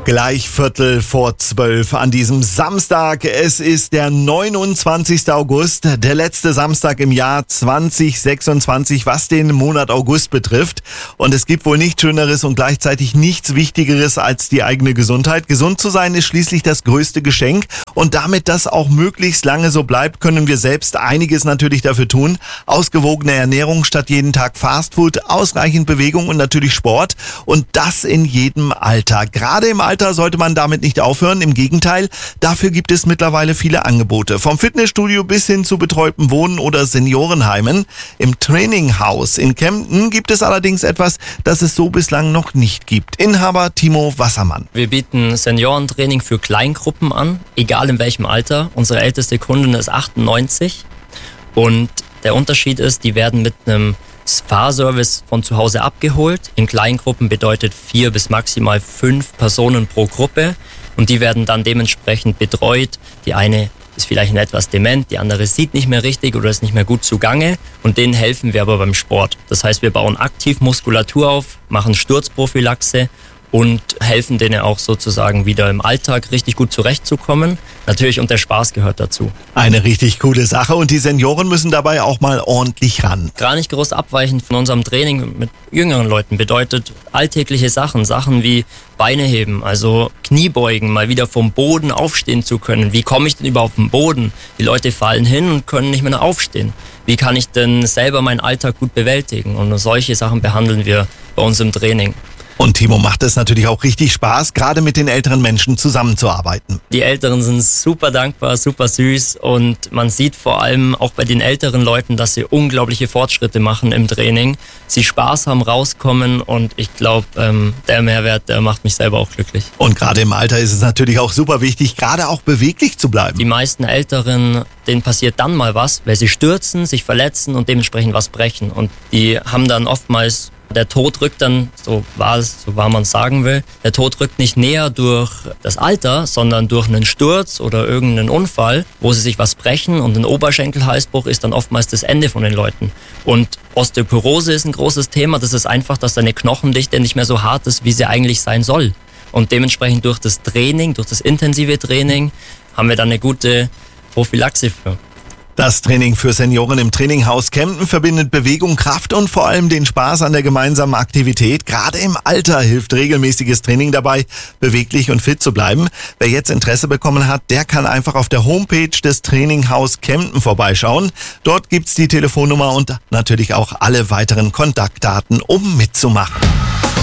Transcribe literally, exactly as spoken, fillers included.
Gleich Viertel vor zwölf an diesem Samstag. Es ist der neunundzwanzigste August, der letzte Samstag im Jahr zwanzig sechsundzwanzig, was den Monat August betrifft. Und es gibt wohl nichts Schöneres und gleichzeitig nichts Wichtigeres als die eigene Gesundheit. Gesund zu sein ist schließlich das größte Geschenk. Und damit das auch möglichst lange so bleibt, können wir selbst einiges natürlich dafür tun. Ausgewogene Ernährung statt jeden Tag Fastfood, ausreichend Bewegung und natürlich Sport. Und das in jedem Alter. Gerade im Alter sollte man damit nicht aufhören. Im Gegenteil, dafür gibt es mittlerweile viele Angebote. Vom Fitnessstudio bis hin zu betreutem Wohnen oder Seniorenheimen. Im Traininghaus in Kempten gibt es allerdings etwas, das es so bislang noch nicht gibt. Inhaber Timo Wassermann. Wir bieten Seniorentraining für Kleingruppen an, egal in welchem Alter. Unsere älteste Kundin ist achtundneunzig und der Unterschied ist, die werden mit einem Fahrservice von zu Hause abgeholt. In Kleingruppen bedeutet vier bis maximal fünf Personen pro Gruppe und die werden dann dementsprechend betreut. Die eine ist vielleicht etwas dement, die andere sieht nicht mehr richtig oder ist nicht mehr gut zugange und denen helfen wir aber beim Sport. Das heißt, wir bauen aktiv Muskulatur auf, machen Sturzprophylaxe und helfen denen auch sozusagen wieder im Alltag richtig gut zurechtzukommen. Natürlich, und der Spaß gehört dazu. Eine richtig coole Sache und die Senioren müssen dabei auch mal ordentlich ran. Gar nicht groß abweichend von unserem Training mit jüngeren Leuten bedeutet alltägliche Sachen, Sachen wie Beine heben, also Kniebeugen, mal wieder vom Boden aufstehen zu können. Wie komme ich denn überhaupt auf den Boden? Die Leute fallen hin und können nicht mehr aufstehen. Wie kann ich denn selber meinen Alltag gut bewältigen? Und solche Sachen behandeln wir bei uns im Training. Und Timo macht es natürlich auch richtig Spaß, gerade mit den älteren Menschen zusammenzuarbeiten. Die Älteren sind super dankbar, super süß und man sieht vor allem auch bei den älteren Leuten, dass sie unglaubliche Fortschritte machen im Training. Sie Spaß haben, rauskommen und ich glaube, ähm, der Mehrwert, der macht mich selber auch glücklich. Und gerade im Alter ist es natürlich auch super wichtig, gerade auch beweglich zu bleiben. Die meisten Älteren, denen passiert dann mal was, weil sie stürzen, sich verletzen und dementsprechend was brechen. Und die haben dann oftmals Der Tod rückt dann, so war es, so war man es sagen will, der Tod rückt nicht näher durch das Alter, sondern durch einen Sturz oder irgendeinen Unfall, wo sie sich was brechen und ein Oberschenkelhalsbruch ist dann oftmals das Ende von den Leuten. Und Osteoporose ist ein großes Thema, das ist einfach, dass deine Knochendichte nicht mehr so hart ist, wie sie eigentlich sein soll. Und dementsprechend durch das Training, durch das intensive Training, haben wir dann eine gute Prophylaxe für. Das Training für Senioren im Traininghaus Kempten verbindet Bewegung, Kraft und vor allem den Spaß an der gemeinsamen Aktivität. Gerade im Alter hilft regelmäßiges Training dabei, beweglich und fit zu bleiben. Wer jetzt Interesse bekommen hat, der kann einfach auf der Homepage des Traininghaus Kempten vorbeischauen. Dort gibt's die Telefonnummer und natürlich auch alle weiteren Kontaktdaten, um mitzumachen.